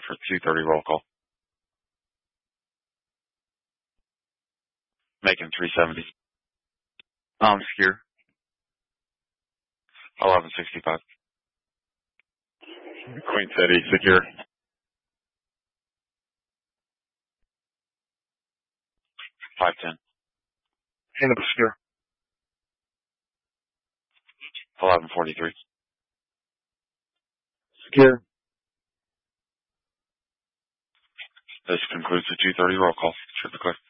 for 2:30 roll call. Making 370. Secure. 1165. Queen City, secure. 510. Hanover secure. 1143. Secure. This concludes the 2:30 roll call. Should be clear.